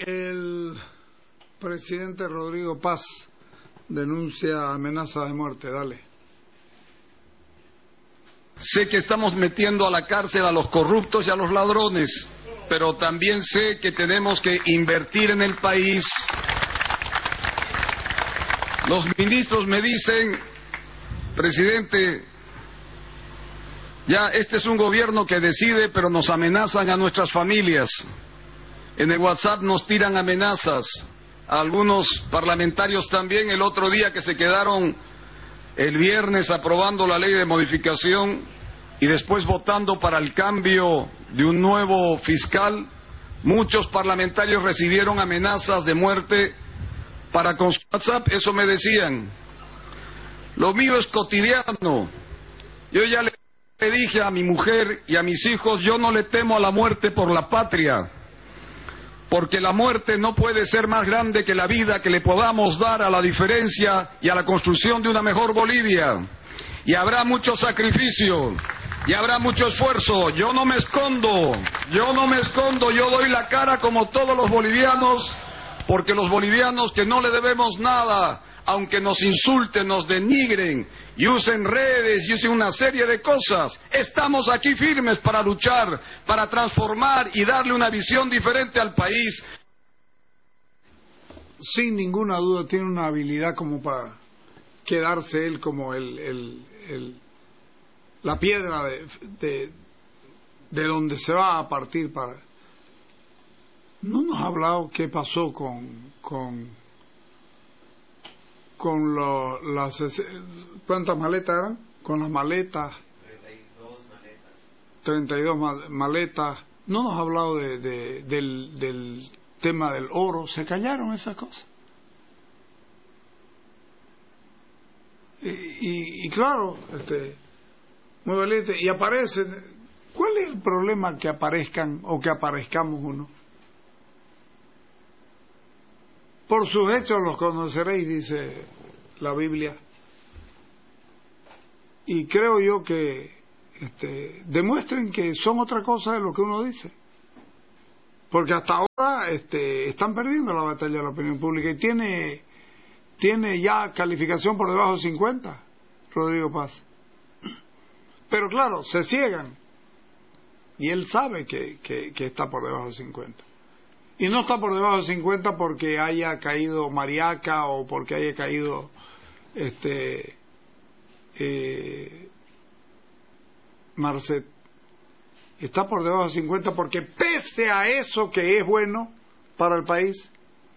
El presidente Rodrigo Paz denuncia amenaza de muerte. Dale. Sé que estamos metiendo a la cárcel a los corruptos y a los ladrones, pero también sé que tenemos que invertir en el país. Los ministros me dicen, presidente, ya este es un gobierno que decide, pero nos amenazan a nuestras familias. En el WhatsApp nos tiran amenazas. A algunos parlamentarios también, el otro día que se quedaron el viernes aprobando la ley de modificación y después votando para el cambio de un nuevo fiscal, muchos parlamentarios recibieron amenazas de muerte con su WhatsApp. Eso me decían. Lo mío es cotidiano. Yo ya le dije a mi mujer y a mis hijos, yo no le temo a la muerte por la patria, porque la muerte no puede ser más grande que la vida que le podamos dar a la diferencia y a la construcción de una mejor Bolivia. Y habrá mucho sacrificio, y habrá mucho esfuerzo. Yo no me escondo, yo doy la cara como todos los bolivianos, porque los bolivianos que no le debemos nada, aunque nos insulten, nos denigren y usen redes y usen una serie de cosas, estamos aquí firmes para luchar, para transformar y darle una visión diferente al país. Sin ninguna duda tiene una habilidad como para quedarse él como la piedra de donde se va a partir para... No nos ha hablado qué pasó con las... ¿Cuántas maletas eran? Con las maletas. 32 maletas. No nos ha hablado del tema del oro. Se callaron esas cosas. Y claro, muy valiente. Y aparecen. ¿Cuál es el problema que aparezcan o que aparezcamos uno? Por sus hechos los conoceréis, dice la Biblia. Y creo yo que demuestren que son otra cosa de lo que uno dice. Porque hasta ahora están perdiendo la batalla de la opinión pública y tiene ya calificación por debajo de 50, Rodrigo Paz. Pero claro, se ciegan. Y él sabe que está por debajo de 50. Y no está por debajo de 50 porque haya caído Mariaca o porque haya caído Marcet. Está por debajo de 50 porque pese a eso que es bueno para el país,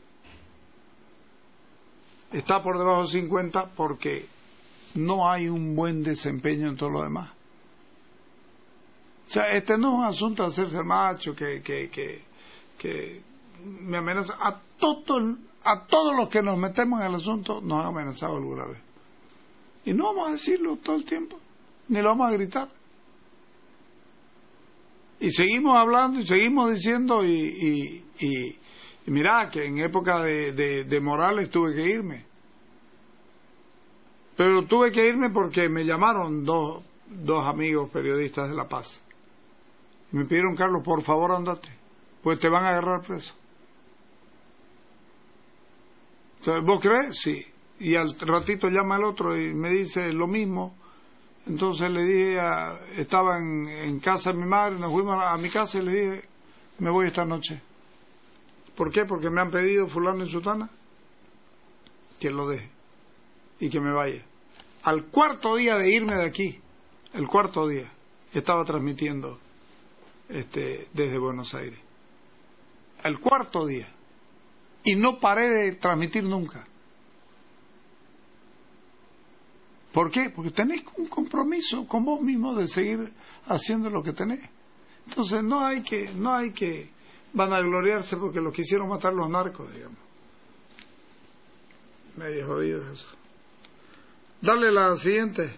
está por debajo de 50 porque no hay un buen desempeño en todo lo demás. O sea, no es un asunto de hacerse el macho que me amenaza. A todos los que nos metemos en el asunto nos han amenazado alguna vez. Y no vamos a decirlo todo el tiempo, ni lo vamos a gritar. Y seguimos hablando y seguimos diciendo y mirá que en época de Morales tuve que irme. Pero tuve que irme porque me llamaron dos amigos periodistas de La Paz. Me pidieron, Carlos, por favor andate, pues te van a agarrar preso. ¿Vos crees? Sí. Y al ratito llama el otro y me dice lo mismo. Entonces le dije, estaba en casa de mi madre, nos fuimos a mi casa y le dije, me voy esta noche. ¿Por qué? Porque me han pedido fulano y sutana que lo deje y que me vaya. Al cuarto día de irme de aquí, el cuarto día, estaba transmitiendo desde Buenos Aires. El cuarto día. Y no paré de transmitir nunca. ¿Por qué? Porque tenés un compromiso con vos mismo de seguir haciendo lo que tenés. Entonces no hay que vanagloriarse porque lo quisieron matar los narcos, digamos. Medio jodido eso. Dale la siguiente.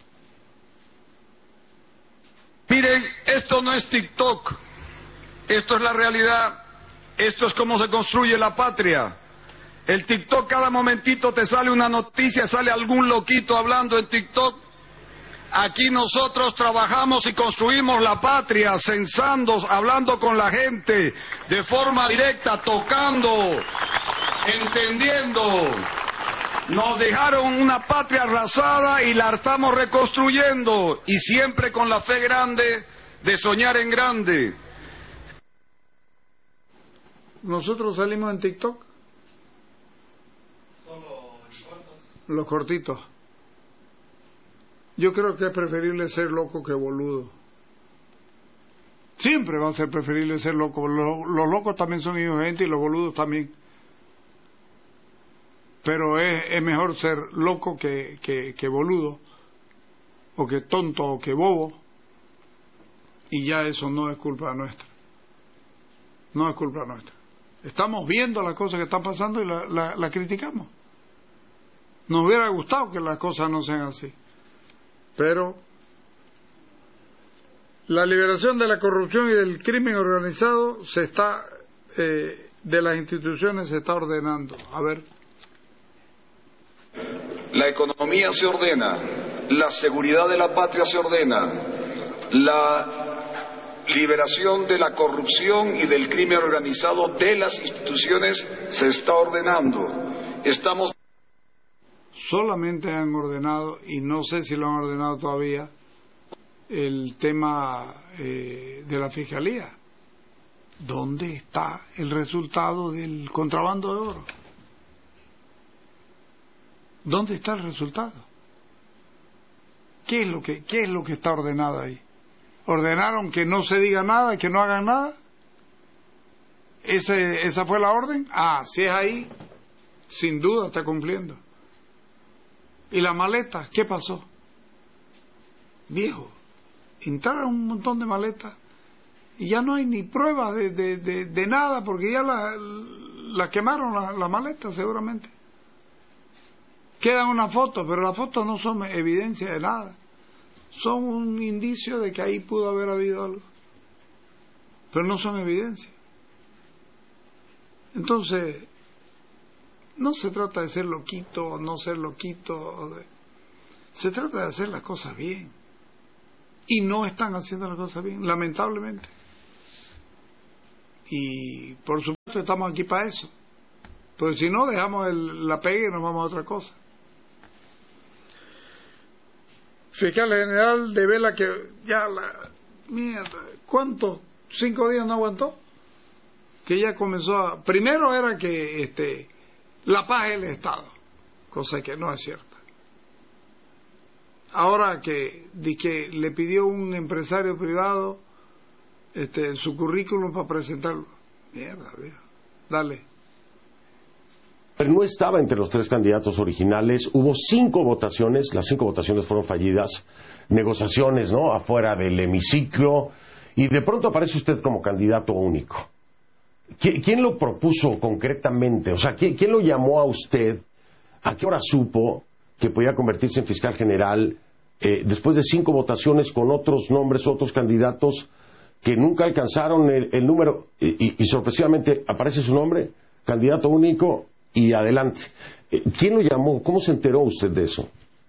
Miren, esto no es TikTok. Esto es la realidad. Esto es cómo se construye la patria. El TikTok, cada momentito te sale una noticia, sale algún loquito hablando en TikTok. Aquí nosotros trabajamos y construimos la patria, censando, hablando con la gente, de forma directa, tocando, entendiendo. Nos dejaron una patria arrasada y la estamos reconstruyendo, y siempre con la fe grande de soñar en grande. Nosotros salimos en TikTok. Los cortitos. Yo creo que es preferible ser loco que boludo. Siempre va a ser preferible ser loco. Los locos también son hijos de gente y los boludos también. Pero es mejor ser loco que boludo, o que tonto, o que bobo. Y ya eso no es culpa nuestra. No es culpa nuestra. Estamos viendo las cosas que están pasando y la criticamos. Nos hubiera gustado que las cosas no sean así. Pero la liberación de la corrupción y del crimen organizado de las instituciones se está ordenando. A ver. La economía se ordena, la seguridad de la patria se ordena, la liberación de la corrupción y del crimen organizado de las instituciones se está ordenando. Solamente han ordenado, y no sé si lo han ordenado todavía, el tema de la fiscalía. ¿Dónde está el resultado del contrabando de oro? ¿Dónde está el resultado? ¿Qué es lo que está ordenado ahí? ¿Ordenaron que no se diga nada, que no hagan nada? ¿Esa fue la orden? Si es ahí, sin duda está cumpliendo. ¿Y la maleta? ¿Qué pasó? Viejo, entraron un montón de maletas y ya no hay ni pruebas de nada, porque ya la quemaron la maleta seguramente. Quedan una foto, pero las fotos no son evidencia de nada. Son un indicio de que ahí pudo haber habido algo. Pero no son evidencia. Entonces, no se trata de ser loquito o no ser loquito. Se trata de hacer las cosas bien. Y no están haciendo las cosas bien, lamentablemente. Y por supuesto estamos aquí para eso. Porque si no, dejamos la pega y nos vamos a otra cosa. Fiscal General devela que ya ¿cuántos? 5 días no aguantó. Que ya comenzó primero era que la paz es el Estado, cosa que no es cierta. Ahora que le pidió un empresario privado su currículum para presentarlo. Mierda, viejo. Dale. Pero no estaba entre los 3 candidatos originales. Hubo 5 votaciones, las 5 votaciones fueron fallidas, negociaciones, ¿no?, afuera del hemiciclo, y de pronto aparece usted como candidato único. ¿Quién lo propuso concretamente? O sea, ¿quién lo llamó a usted? ¿A qué hora supo que podía convertirse en fiscal general después de 5 votaciones con otros nombres, otros candidatos que nunca alcanzaron el número, y sorpresivamente aparece su nombre, candidato único, y adelante? ¿Quién lo llamó? ¿Cómo se enteró usted de eso?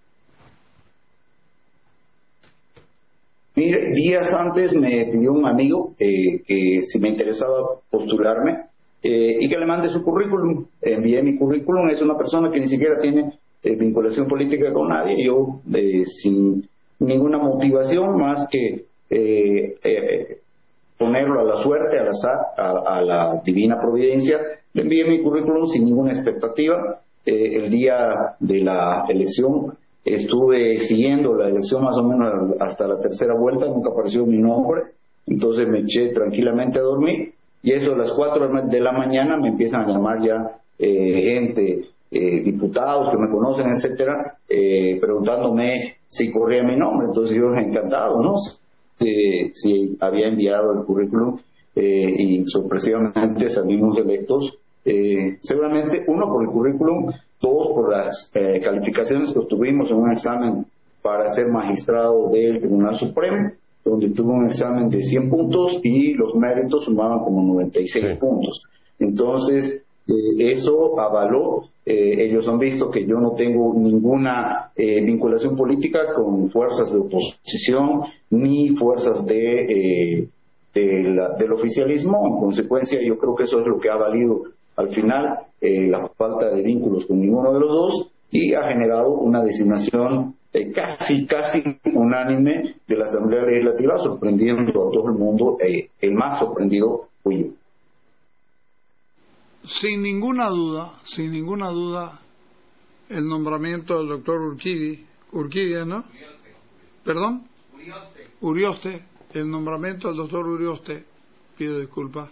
Mire, días antes me pidió un amigo que si me interesaba postularme y que le mande su currículum. Envié mi currículum. Es una persona que ni siquiera tiene vinculación política con nadie. Yo, sin ninguna motivación más que ponerlo a la suerte, al azar, a la divina providencia, le envié mi currículum sin ninguna expectativa. El día de la elección estuve siguiendo la elección más o menos hasta la tercera vuelta, nunca apareció mi nombre, entonces me eché tranquilamente a dormir, y eso a las 4 de la mañana me empiezan a llamar ya gente, diputados que me conocen, etcétera, preguntándome si corría mi nombre. Entonces yo encantado, ¿no? Si había enviado el currículum y sorpresivamente salimos electos, seguramente uno por el currículum, 2 por las calificaciones que obtuvimos en un examen para ser magistrado del Tribunal Supremo, donde tuve un examen de 100 puntos y los méritos sumaban como 96 puntos. Entonces, Eso avaló. Ellos han visto que yo no tengo ninguna vinculación política con fuerzas de oposición ni fuerzas del oficialismo. En consecuencia, yo creo que eso es lo que ha valido al final la falta de vínculos con ninguno de los dos, y ha generado una designación casi unánime de la Asamblea Legislativa, sorprendiendo a todo el mundo. El más sorprendido fui yo. Sin ninguna duda, el nombramiento del doctor Urquidia, ¿no? ¿Perdón? Urioste, el nombramiento del doctor Urioste, pido disculpas,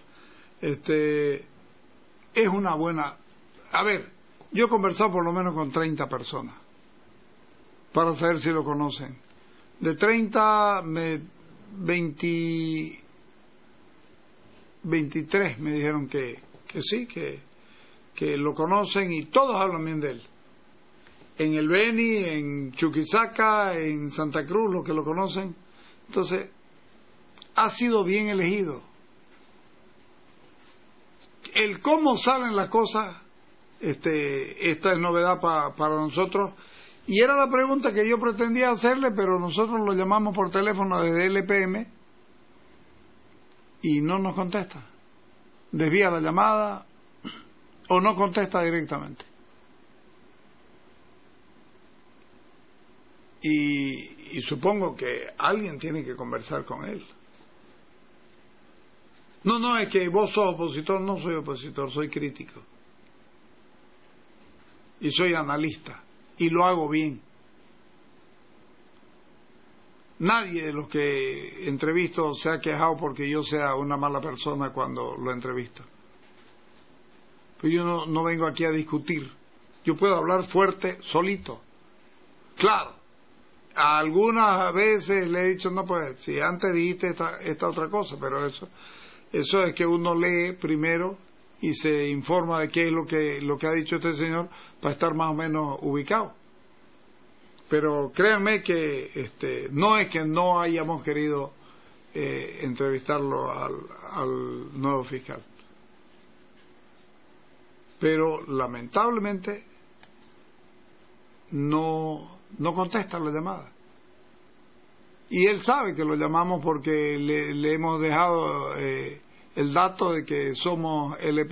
es una buena... A ver, yo he conversado por lo menos con 30 personas para saber si lo conocen. De 30, 23 me dijeron que sí, que lo conocen, y todos hablan bien de él. En el Beni, en Chuquisaca, en Santa Cruz, los que lo conocen. Entonces, ha sido bien elegido. El cómo salen las cosas, esta es novedad para nosotros, y era la pregunta que yo pretendía hacerle, pero nosotros lo llamamos por teléfono desde LPM y no nos contesta. Desvía la llamada o no contesta directamente. Y supongo que alguien tiene que conversar con él. No, es que vos sos opositor. No soy opositor, soy crítico. Y soy analista. Y lo hago bien. Nadie de los que entrevisto se ha quejado porque yo sea una mala persona cuando lo entrevisto. Pero yo no vengo aquí a discutir. Yo puedo hablar fuerte, solito. Claro, algunas veces le he dicho, no, pues, si antes dijiste esta otra cosa, pero eso es que uno lee primero y se informa de qué es lo que ha dicho este señor para estar más o menos ubicado. Pero créanme que no es que no hayamos querido entrevistarlo al nuevo fiscal, pero lamentablemente no contesta la llamada, y él sabe que lo llamamos porque le hemos dejado el dato de que somos LP.